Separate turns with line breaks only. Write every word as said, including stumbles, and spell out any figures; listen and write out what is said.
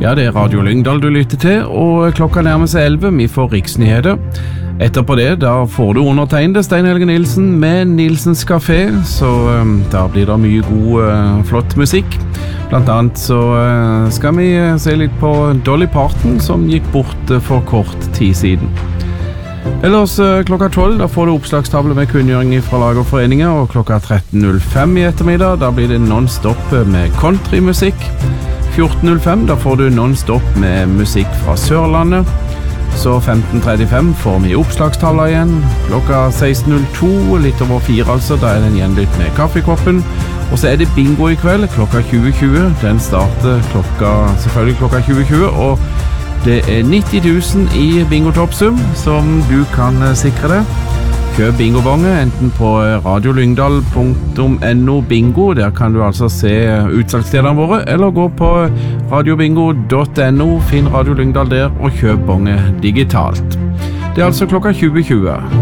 Ja, det er Radio Lyngdal du lytter til, og klokka nærmer seg elleve, vi får riksnyheter. Etterpå det, da får du undertegnede Stein Helge Nilsen med Nilsens Café, så um, da blir det mye god, uh, flott musikk. Blant annet så uh, skal vi uh, se litt på Dolly Parton, som gikk bort uh, for kort tid siden. Ellers uh, klokka tolv, da får du oppslagstavle med kunngjøring fra lag og foreninger, og klokka tretten null fem i ettermiddag, da blir det non-stop med countrymusikk. fjorten null fem, da får du non-stop med musikk fra Sørlandet. Så femten trettifem får vi oppslagstavla igjen. Klokka seksten null to, litt over fire altså, da er den gjenlytt med kaffekoppen. Og så er det bingo i kveld, klokka tjue tjue. Den starter klokka, selvfølgelig klokka tjue tjue, og det er nitti tusen i bingotoppsum som du kan sikre deg. Kjøp bingobonge enten på radiolyngdal punktum no bingo, der kan du altså se utsalgsstedene våre, eller gå på radiobingo punktum no, finn Radio Lyngdal der og kjøp bonge digitalt. Det er altså klokka tjue tjue.